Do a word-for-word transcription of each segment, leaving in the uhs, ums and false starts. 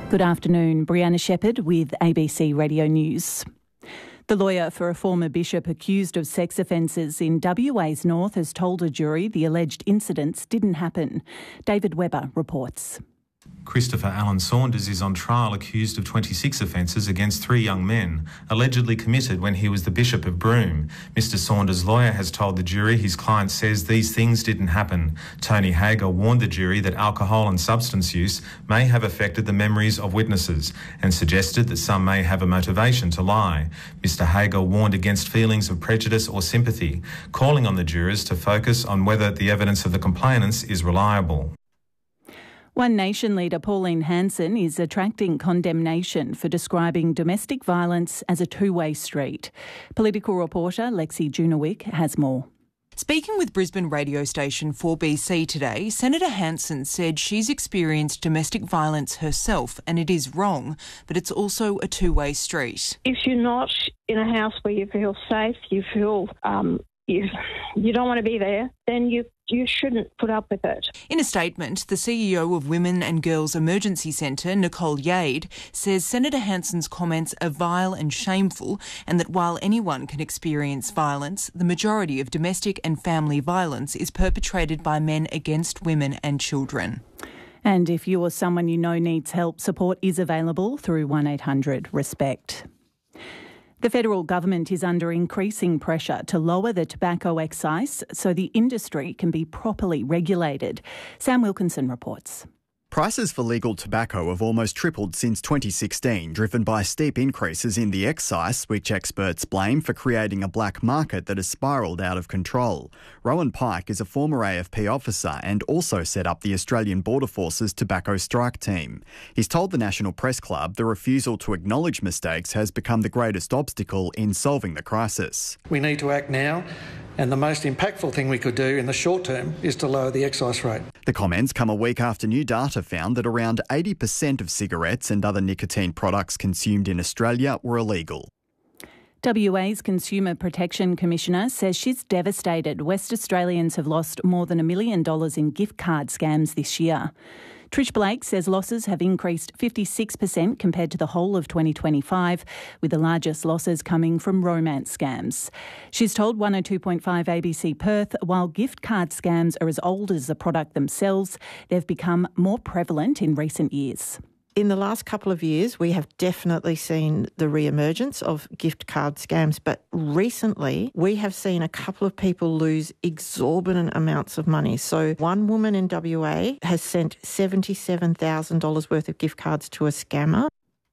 Good afternoon, Brianna Shepherd with A B C Radio News. The lawyer for a former bishop accused of sex offences in W A's north has told a jury the alleged incidents didn't happen. David Webber reports. Christopher Allen Saunders is on trial accused of twenty-six offences against three young men, allegedly committed when he was the Bishop of Broome. Mister Saunders' lawyer has told the jury his client says these things didn't happen. Tony Hager warned the jury that alcohol and substance use may have affected the memories of witnesses and suggested that some may have a motivation to lie. Mister Hager warned against feelings of prejudice or sympathy, calling on the jurors to focus on whether the evidence of the complainants is reliable. One Nation leader Pauline Hanson is attracting condemnation for describing domestic violence as a two-way street. Political reporter Lexi Junowick has more. Speaking with Brisbane radio station four B C today, Senator Hanson said she's experienced domestic violence herself and it is wrong, but it's also a two-way street. If you're not in a house where you feel safe, you feel um, you, you don't want to be there, then you You shouldn't put up with it. In a statement, the C E O of Women and Girls Emergency Centre, Nicole Yade, says Senator Hanson's comments are vile and shameful and that while anyone can experience violence, the majority of domestic and family violence is perpetrated by men against women and children. And if you or someone you know needs help, support is available through one eight hundred RESPECT. The federal government is under increasing pressure to lower the tobacco excise so the industry can be properly regulated. Sam Wilkinson reports. Prices for legal tobacco have almost tripled since twenty sixteen, driven by steep increases in the excise, which experts blame for creating a black market that has spiralled out of control. Rowan Pike is a former A F P officer and also set up the Australian Border Force's tobacco strike team. He's told the National Press Club the refusal to acknowledge mistakes has become the greatest obstacle in solving the crisis. We need to act now, and the most impactful thing we could do in the short term is to lower the excise rate. The comments come a week after new data found that around eighty percent of cigarettes and other nicotine products consumed in Australia were illegal. W A's Consumer Protection Commissioner says she's devastated West Australians have lost more than a million dollars in gift card scams this year. Trish Blake says losses have increased fifty-six percent compared to the whole of twenty twenty-five, with the largest losses coming from romance scams. She's told one oh two point five A B C Perth, while gift card scams are as old as the product themselves, they've become more prevalent in recent years. In the last couple of years, we have definitely seen the re-emergence of gift card scams, but recently we have seen a couple of people lose exorbitant amounts of money. So one woman in W A has sent seventy-seven thousand dollars worth of gift cards to a scammer.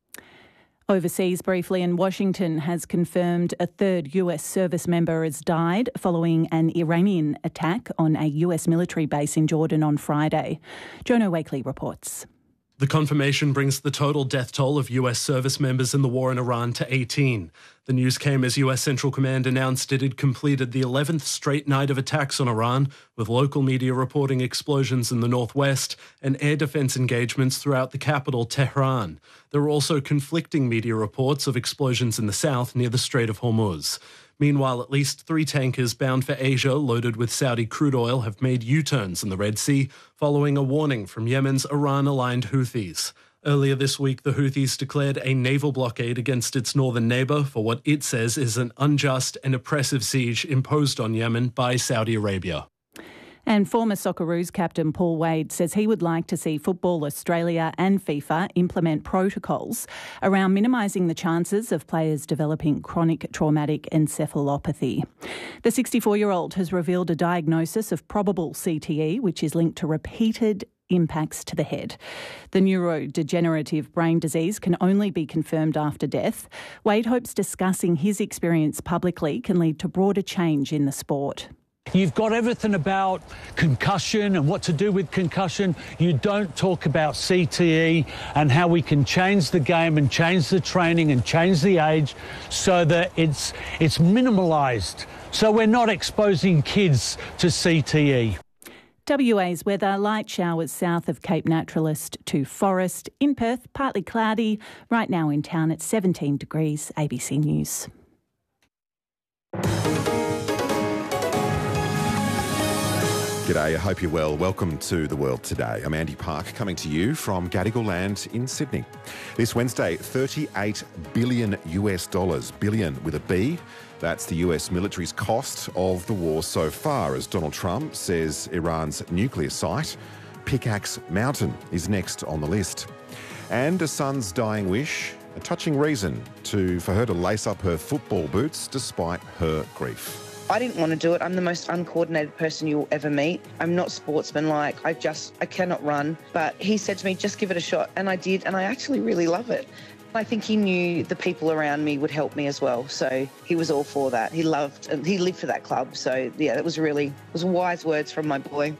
Overseas briefly, and Washington has confirmed a third U S service member has died following an Iranian attack on a U S military base in Jordan on Friday. Jono Wakely reports. The confirmation brings the total death toll of U S service members in the war in Iran to eighteen. The news came as U S Central Command announced it had completed the eleventh straight night of attacks on Iran, with local media reporting explosions in the northwest and air defense engagements throughout the capital, Tehran. There were also conflicting media reports of explosions in the south near the Strait of Hormuz. Meanwhile, at least three tankers bound for Asia loaded with Saudi crude oil have made U-turns in the Red Sea following a warning from Yemen's Iran-aligned Houthis. Earlier this week, the Houthis declared a naval blockade against its northern neighbour for what it says is an unjust and oppressive siege imposed on Yemen by Saudi Arabia. And former Socceroos captain Paul Wade says he would like to see Football Australia and FIFA implement protocols around minimising the chances of players developing chronic traumatic encephalopathy. The sixty-four-year-old has revealed a diagnosis of probable C T E, which is linked to repeated impacts to the head. The neurodegenerative brain disease can only be confirmed after death. Wade hopes discussing his experience publicly can lead to broader change in the sport. You've got everything about concussion and what to do with concussion. You don't talk about C T E and how we can change the game and change the training and change the age so that it's it's minimalised, so we're not exposing kids to C T E. W A's weather, light showers south of Cape Naturalist to Forest. In Perth, partly cloudy. Right now in town at seventeen degrees. A B C News. G'day, I hope you're well. Welcome to The World Today. I'm Andy Park, coming to you from Gadigal Land in Sydney. This Wednesday, thirty-eight billion US dollars, billion with a B. That's the U S military's cost of the war so far, as Donald Trump says Iran's nuclear site, Pickaxe Mountain, is next on the list. And a son's dying wish, a touching reason to for her to lace up her football boots despite her grief. I didn't want to do it. I'm the most uncoordinated person you'll ever meet. I'm not sportsmanlike. I just, I cannot run. But he said to me, just give it a shot. And I did. And I actually really love it. I think he knew the people around me would help me as well. So he was all for that. He loved, he lived for that club. So yeah, it was really, it was wise words from my boy.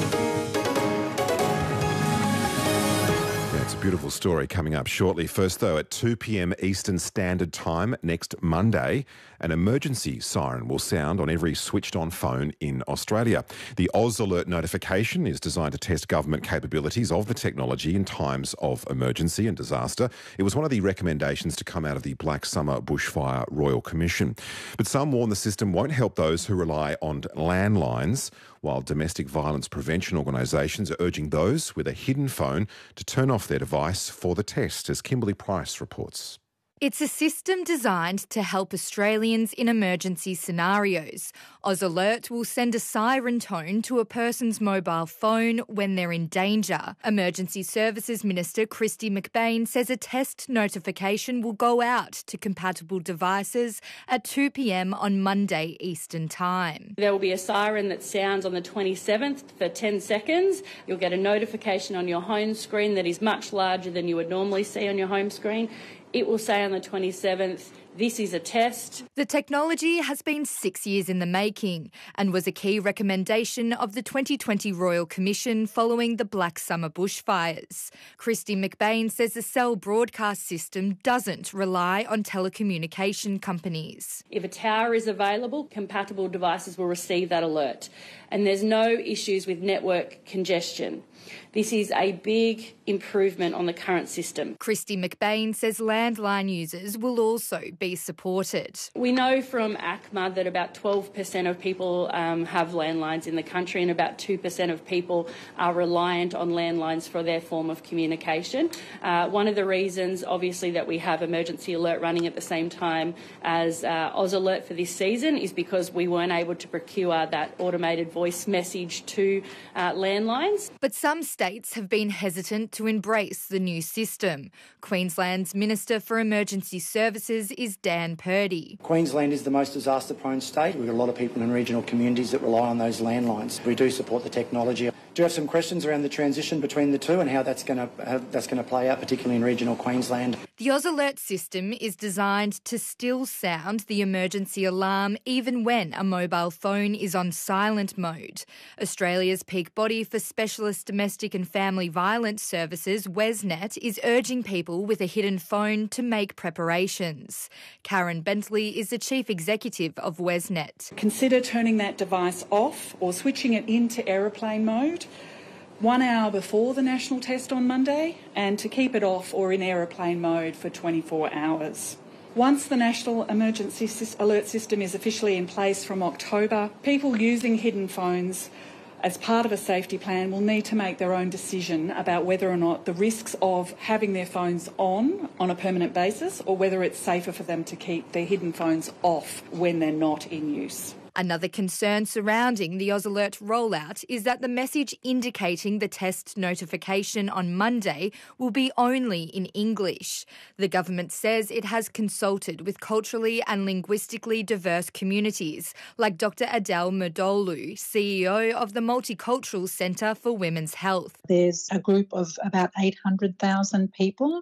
It's a beautiful story coming up shortly. First, though, at two p.m. Eastern Standard Time next Monday, an emergency siren will sound on every switched-on phone in Australia. The Oz Alert notification is designed to test government capabilities of the technology in times of emergency and disaster. It was one of the recommendations to come out of the Black Summer Bushfire Royal Commission. But some warn the system won't help those who rely on landlines, while domestic violence prevention organisations are urging those with a hidden phone to turn off their device for the test, as Kimberly Price reports. It's a system designed to help Australians in emergency scenarios. Oz Alert will send a siren tone to a person's mobile phone when they're in danger. Emergency Services Minister Kristy McBain says a test notification will go out to compatible devices at two p.m. on Monday Eastern Time. There will be a siren that sounds on the twenty-seventh for ten seconds. You'll get a notification on your home screen that is much larger than you would normally see on your home screen. It will say on the twenty-seventh, this is a test. The technology has been six years in the making and was a key recommendation of the twenty twenty Royal Commission following the Black Summer bushfires. Kristy McBain says the Cell broadcast system doesn't rely on telecommunication companies. If a tower is available, compatible devices will receive that alert. And there's no issues with network congestion. This is a big improvement on the current system. Kristy McBain says landline users will also be supported. We know from A C M A that about twelve percent of people um, have landlines in the country and about two percent of people are reliant on landlines for their form of communication. Uh, one of the reasons, obviously, that we have Emergency Alert running at the same time as uh, Oz Alert for this season is because we weren't able to procure that automated voice message to uh, landlines. But some states have been hesitant to embrace the new system. Queensland's Minister for Emergency Services is Dan Purdy. Queensland is the most disaster-prone state. We've got a lot of people in regional communities that rely on those landlines. We do support the technology. Do you have some questions around the transition between the two and how that's going to how that's going to play out, particularly in regional Queensland? The Oz Alert system is designed to still sound the emergency alarm even when a mobile phone is on silent mode. Australia's peak body for specialist domestic and family violence services, WesNet, is urging people with a hidden phone to make preparations. Karen Bentley is the chief executive of WesNet. Consider turning that device off or switching it into aeroplane mode one hour before the national test on Monday, and to keep it off or in aeroplane mode for twenty-four hours. Once the National Emergency Alert System is officially in place from October, people using hidden phones as part of a safety plan will need to make their own decision about whether or not the risks of having their phones on on a permanent basis or whether it's safer for them to keep their hidden phones off when they're not in use. Another concern surrounding the Oz Alert rollout is that the message indicating the test notification on Monday will be only in English. The government says it has consulted with culturally and linguistically diverse communities, like Doctor Adele Murdolu, C E O of the Multicultural Centre for Women's Health. There's a group of about eight hundred thousand people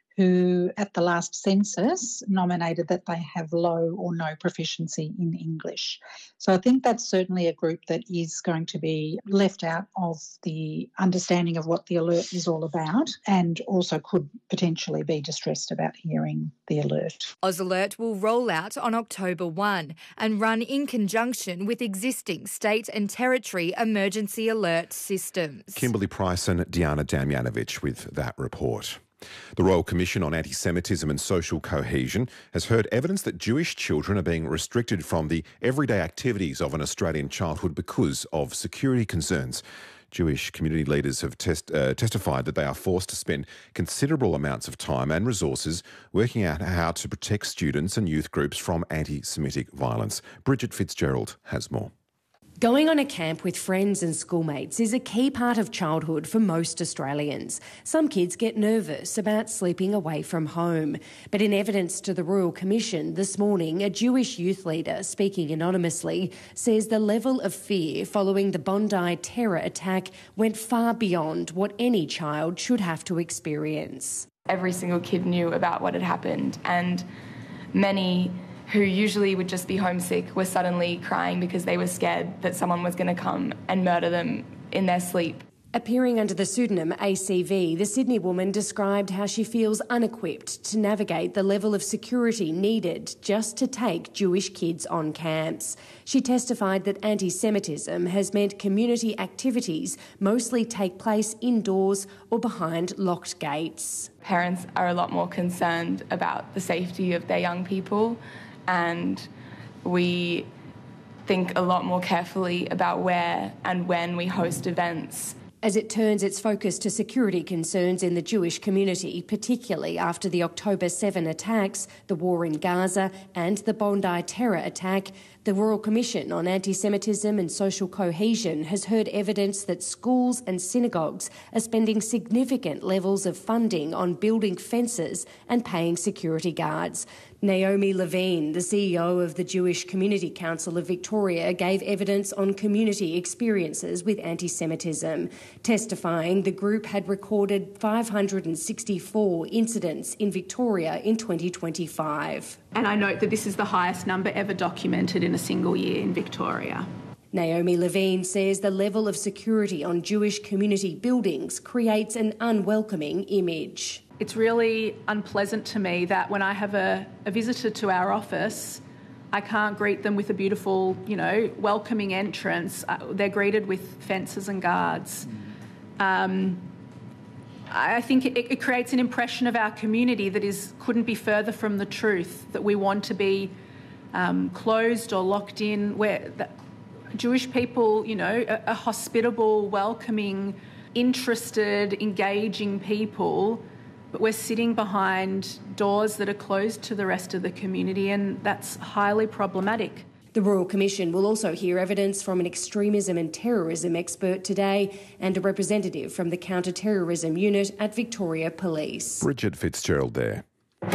who at the last census nominated that they have low or no proficiency in English. So I think that's certainly a group that is going to be left out of the understanding of what the alert is all about and also could potentially be distressed about hearing the alert. Oz Alert will roll out on October first and run in conjunction with existing state and territory emergency alert systems. Kimberly Price and Diana Damjanovic with that report. The Royal Commission on Anti-Semitism and Social Cohesion has heard evidence that Jewish children are being restricted from the everyday activities of an Australian childhood because of security concerns. Jewish community leaders have test, uh, testified that they are forced to spend considerable amounts of time and resources working out how to protect students and youth groups from anti-Semitic violence. Bridget Fitzgerald has more. Going on a camp with friends and schoolmates is a key part of childhood for most Australians. Some kids get nervous about sleeping away from home. But in evidence to the Royal Commission this morning, a Jewish youth leader speaking anonymously says the level of fear following the Bondi terror attack went far beyond what any child should have to experience. Every single kid knew about what had happened, and many who usually would just be homesick were suddenly crying because they were scared that someone was going to come and murder them in their sleep. Appearing under the pseudonym A C V, the Sydney woman described how she feels unequipped to navigate the level of security needed just to take Jewish kids on camps. She testified that anti-Semitism has meant community activities mostly take place indoors or behind locked gates. Parents are a lot more concerned about the safety of their young people, and we think a lot more carefully about where and when we host events. As it turns its focus to security concerns in the Jewish community, particularly after the October seventh attacks, the war in Gaza and the Bondi terror attack, the Royal Commission on Anti-Semitism and Social Cohesion has heard evidence that schools and synagogues are spending significant levels of funding on building fences and paying security guards. Naomi Levine, the C E O of the Jewish Community Council of Victoria, gave evidence on community experiences with anti-Semitism, testifying the group had recorded five hundred sixty-four incidents in Victoria in twenty twenty-five. And I note that this is the highest number ever documented in a single year in Victoria. Naomi Levine says the level of security on Jewish community buildings creates an unwelcoming image. It's really unpleasant to me that when I have a, a visitor to our office, I can't greet them with a beautiful, you know, welcoming entrance. Uh, they're greeted with fences and guards. Um, I think it, it creates an impression of our community that is couldn't be further from the truth, that we want to be um, closed or locked in, where the Jewish people, you know, a, a hospitable, welcoming, interested, engaging people, but we're sitting behind doors that are closed to the rest of the community, and that's highly problematic. The Royal Commission will also hear evidence from an extremism and terrorism expert today and a representative from the counter-terrorism unit at Victoria Police. Bridget Fitzgerald there.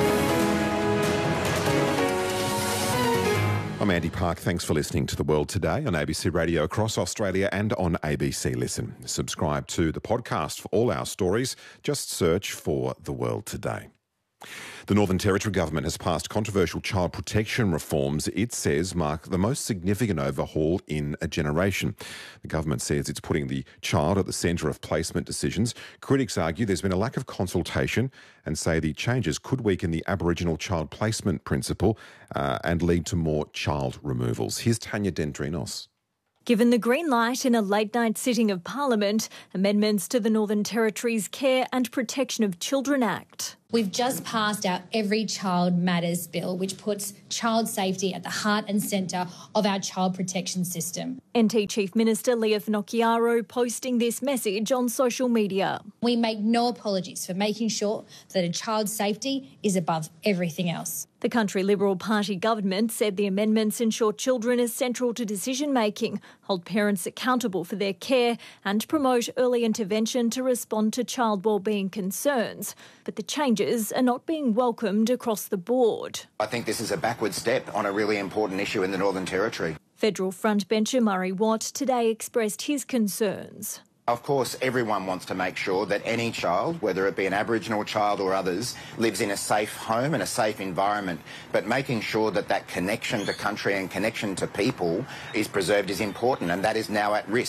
I'm Andy Park. Thanks for listening to The World Today on A B C Radio across Australia and on A B C Listen. Subscribe to the podcast for all our stories. Just search for The World Today. The Northern Territory Government has passed controversial child protection reforms it says mark the most significant overhaul in a generation. The government says it's putting the child at the centre of placement decisions. Critics argue there's been a lack of consultation and say the changes could weaken the Aboriginal child placement principle uh, and lead to more child removals. Here's Tanya Dendrinos. Given the green light in a late-night sitting of Parliament, amendments to the Northern Territory's Care and Protection of Children Act. We've just passed our Every Child Matters bill, which puts child safety at the heart and centre of our child protection system. N T Chief Minister Leah Finocchiaro posting this message on social media. We make no apologies for making sure that a child's safety is above everything else. The Country Liberal Party government said the amendments ensure children are central to decision-making, hold parents accountable for their care and promote early intervention to respond to child wellbeing concerns. But the changes are not being welcomed across the board. I think this is a backward step on a really important issue in the Northern Territory. Federal frontbencher Murray Watt today expressed his concerns. Of course, everyone wants to make sure that any child, whether it be an Aboriginal child or others, lives in a safe home and a safe environment. But making sure that that connection to country and connection to people is preserved is important, and that is now at risk. He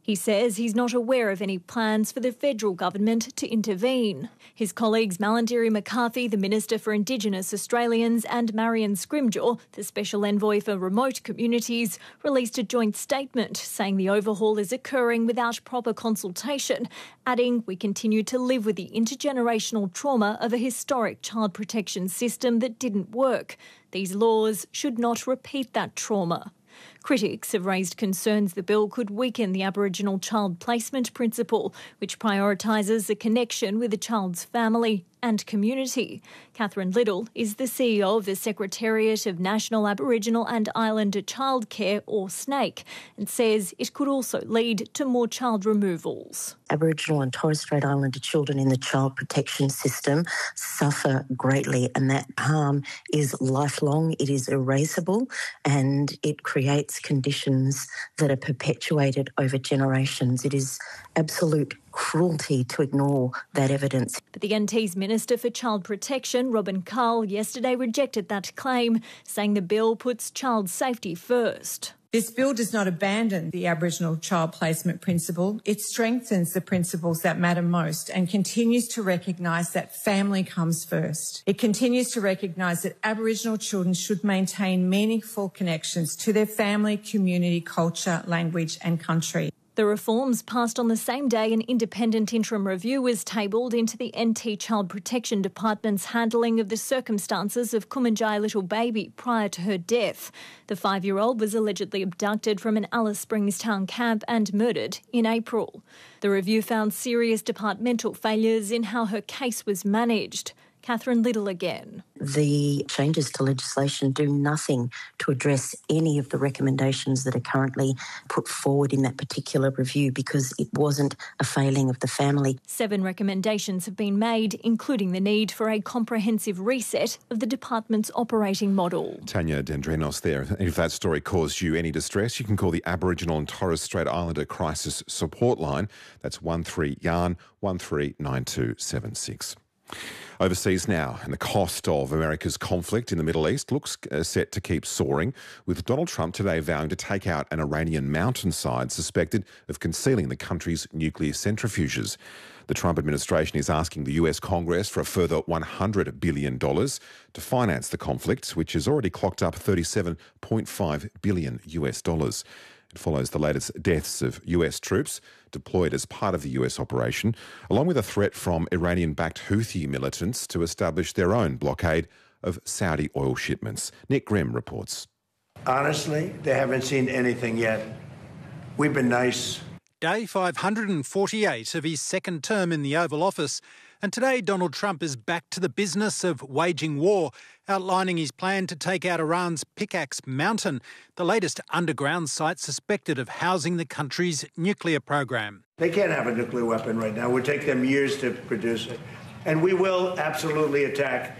He says he's not aware of any plans for the federal government to intervene. His colleagues Malarndirri McCarthy, the Minister for Indigenous Australians, and Marion Scrimgeour, the Special Envoy for Remote Communities, released a joint statement saying the overhaul is occurring without proper consultation, adding, "We continue to live with the intergenerational trauma of a historic child protection system that didn't work. These laws should not repeat that trauma." Critics have raised concerns the bill could weaken the Aboriginal child placement principle, which prioritises the connection with a child's family and community. Catherine Little is the C E O of the Secretariat of National Aboriginal and Islander Childcare, or SNAIC, and says it could also lead to more child removals. Aboriginal and Torres Strait Islander children in the child protection system suffer greatly, and that harm is lifelong, it is erasable, and it creates conditions that are perpetuated over generations. It is absolute cruelty to ignore that evidence. But the N T's Minister for Child Protection, Robin Carl, yesterday rejected that claim, saying the bill puts child safety first. This bill does not abandon the Aboriginal child placement principle. It strengthens the principles that matter most and continues to recognise that family comes first. It continues to recognise that Aboriginal children should maintain meaningful connections to their family, community, culture, language and country. The reforms passed on the same day an independent interim review was tabled into the N T Child Protection Department's handling of the circumstances of Kumanjai little baby prior to her death. The five-year-old was allegedly abducted from an Alice Springs town camp and murdered in April. The review found serious departmental failures in how her case was managed. Catherine Little again. The changes to legislation do nothing to address any of the recommendations that are currently put forward in that particular review because it wasn't a failing of the family. Seven recommendations have been made, including the need for a comprehensive reset of the department's operating model. Tanya Dendrenos there. If that story caused you any distress, you can call the Aboriginal and Torres Strait Islander Crisis Support Line. That's one three yarn one three nine two seven six. Overseas now, and the cost of America's conflict in the Middle East looks uh, set to keep soaring, with Donald Trump today vowing to take out an Iranian mountainside suspected of concealing the country's nuclear centrifuges. The Trump administration is asking the U S Congress for a further one hundred billion dollars to finance the conflict, which has already clocked up thirty-seven point five billion U S dollars. It follows the latest deaths of U S troops deployed as part of the U S operation, along with a threat from Iranian-backed Houthi militants to establish their own blockade of Saudi oil shipments. Nick Grimm reports. Honestly, they haven't seen anything yet. We've been nice. Day five hundred forty-eight of his second term in the Oval Office, and today Donald Trump is back to the business of waging war, outlining his plan to take out Iran's Pickaxe Mountain, the latest underground site suspected of housing the country's nuclear program. They can't have a nuclear weapon right now. It would take them years to produce it. And we will absolutely attack.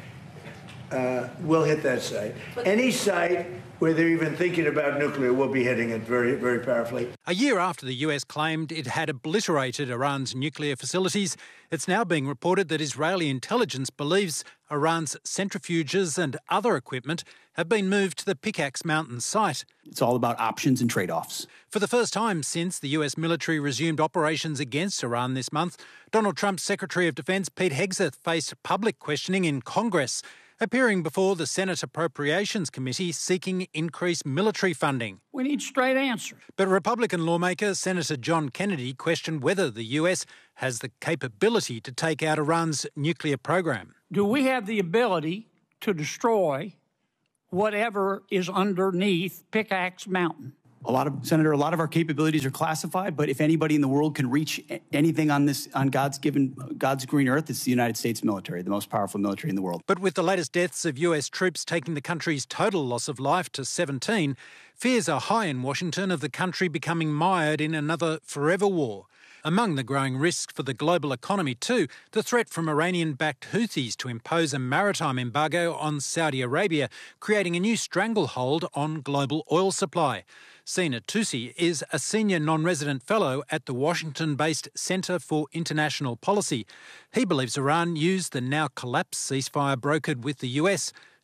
Uh, we'll hit that site. Any site where they're even thinking about nuclear, we'll be hitting it very, very powerfully. A year after the U S claimed it had obliterated Iran's nuclear facilities, it's now being reported that Israeli intelligence believes Iran's centrifuges and other equipment have been moved to the Pickaxe Mountain site. It's all about options and trade-offs. For the first time since the U S military resumed operations against Iran this month, Donald Trump's Secretary of Defense Pete Hegseth faced public questioning in Congress, appearing before the Senate Appropriations Committee seeking increased military funding. We need straight answers. But Republican lawmaker Senator John Kennedy questioned whether the U S has the capability to take out Iran's nuclear program. Do we have the ability to destroy whatever is underneath Pickaxe Mountain? A lot of, Senator, a lot of our capabilities are classified, but if anybody in the world can reach anything on this, on God's given, God's green earth, it's the United States military, the most powerful military in the world. But with the latest deaths of U S troops taking the country's total loss of life to seventeen, fears are high in Washington of the country becoming mired in another forever war. Among the growing risks for the global economy too, the threat from Iranian-backed Houthis to impose a maritime embargo on Saudi Arabia, creating a new stranglehold on global oil supply. Sina Tusi is a senior non-resident fellow at the Washington-based Centre for International Policy. He believes Iran used the now collapsed ceasefire brokered with the U S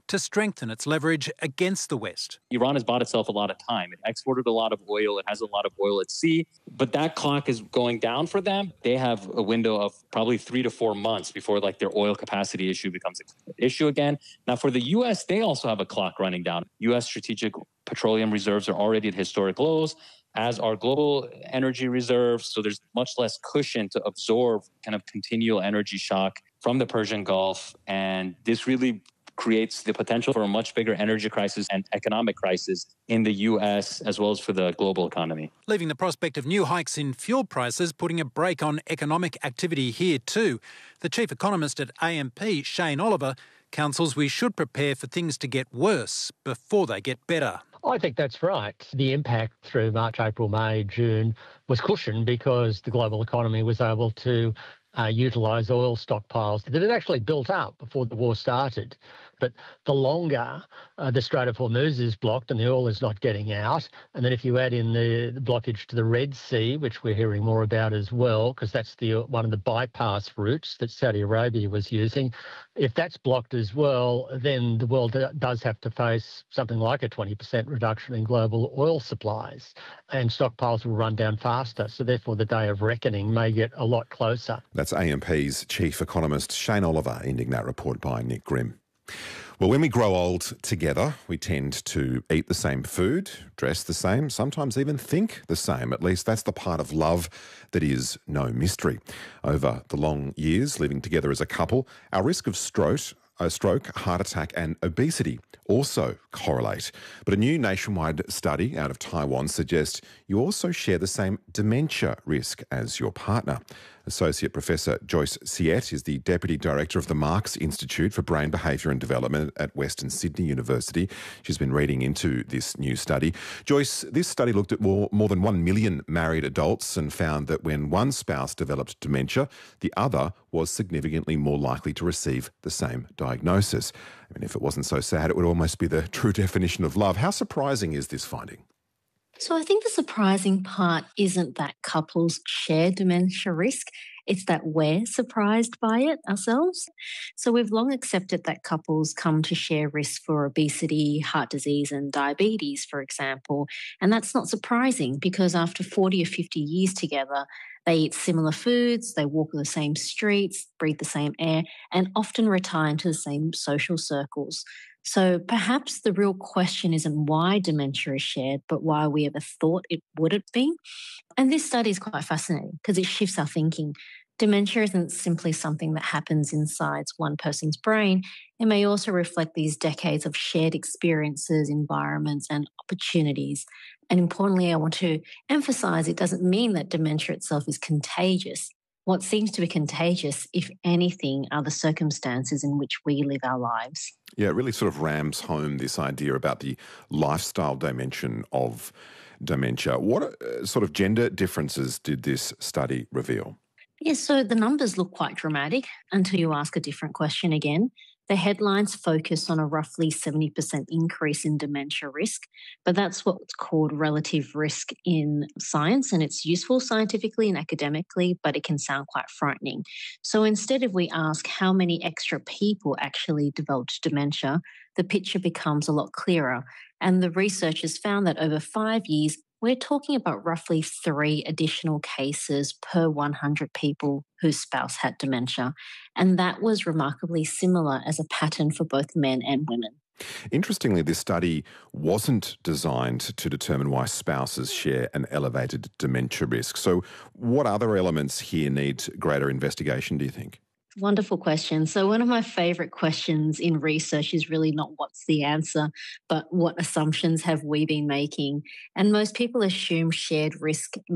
to strengthen its leverage against the West. Iran has bought itself a lot of time. It exported a lot of oil. It has a lot of oil at sea. But that clock is going down for them. They have a window of probably three to four months before like their oil capacity issue becomes an issue again. Now, for the U S, they also have a clock running down. U S strategic petroleum reserves are already at historic lows, as are global energy reserves. So there's much less cushion to absorb kind of continual energy shock from the Persian Gulf. And this really creates the potential for a much bigger energy crisis and economic crisis in the U S as well as for the global economy. Leaving the prospect of new hikes in fuel prices putting a brake on economic activity here too. The chief economist at A M P, Shane Oliver, counsels we should prepare for things to get worse before they get better. I think that's right. The impact through March, April, May, June was cushioned because the global economy was able to uh, utilise oil stockpiles that had actually built up before the war started. But the longer uh, the Strait of Hormuz is blocked and the oil is not getting out, and then if you add in the, the blockage to the Red Sea, which we're hearing more about as well, because that's the one of the bypass routes that Saudi Arabia was using, if that's blocked as well, then the world does have to face something like a twenty percent reduction in global oil supplies, and stockpiles will run down faster. So therefore, the day of reckoning may get a lot closer. That's A M P's chief economist Shane Oliver ending that report by Nick Grimm. Well, when we grow old together, we tend to eat the same food, dress the same, sometimes even think the same. At least that's the part of love that is no mystery. Over the long years living together as a couple, our risk of stroke, uh, stroke, heart attack and obesity also correlate. But a new nationwide study out of Taiwan suggests you also share the same dementia risk as your partner. Associate Professor Joyce Siet is the Deputy Director of the Marks Institute for Brain Behaviour and Development at Western Sydney University. She's been reading into this new study. Joyce, this study looked at more, more than one million married adults and found that when one spouse developed dementia, the other was significantly more likely to receive the same diagnosis. I mean, if it wasn't so sad, it would almost be the true definition of love. How surprising is this finding? So I think the surprising part isn't that couples share dementia risk, it's that we're surprised by it ourselves. So we've long accepted that couples come to share risk for obesity, heart disease and diabetes, for example. And that's not surprising because after forty or fifty years together, they eat similar foods, they walk the same streets, breathe the same air, and often retire into the same social circles. So perhaps the real question isn't why dementia is shared, but why we ever thought it would have been. And this study is quite fascinating because it shifts our thinking. Dementia isn't simply something that happens inside one person's brain. It may also reflect these decades of shared experiences, environments, and opportunities. And importantly, I want to emphasise it doesn't mean that dementia itself is contagious. What seems to be contagious, if anything, are the circumstances in which we live our lives. Yeah, it really sort of rams home this idea about the lifestyle dimension of dementia. What uh, sort of gender differences did this study reveal? Yes, so the numbers look quite dramatic until you ask a different question again. The headlines focus on a roughly seventy percent increase in dementia risk, but that's what's called relative risk in science, and it's useful scientifically and academically, but it can sound quite frightening. So instead, if we ask how many extra people actually developed dementia, the picture becomes a lot clearer. And the researchers found that over five years, we're talking about roughly three additional cases per one hundred people whose spouse had dementia. And that was remarkably similar as a pattern for both men and women. Interestingly, this study wasn't designed to determine why spouses share an elevated dementia risk. So what other elements here need greater investigation, do you think? Wonderful question. So one of my favourite questions in research is really not what's the answer, but what assumptions have we been making? And most people assume shared risk